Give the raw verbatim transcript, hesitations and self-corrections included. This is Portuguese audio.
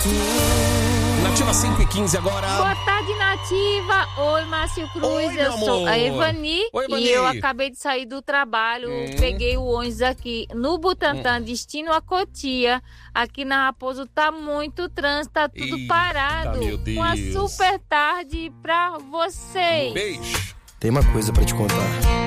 Nativa cinco e quinze agora. Boa tarde, Nativa. Oi, Márcio Cruz. Oi, eu meu sou amor. a Evani. Oi, Evani. E eu acabei de sair do trabalho. Hum. Peguei o ônibus aqui no Butantã, Hum. destino a Cotia. Aqui na Raposo tá muito trânsito, tá tudo Eita, parado. meu Deus. Uma super tarde pra vocês. Beijo. Tem uma coisa pra te contar.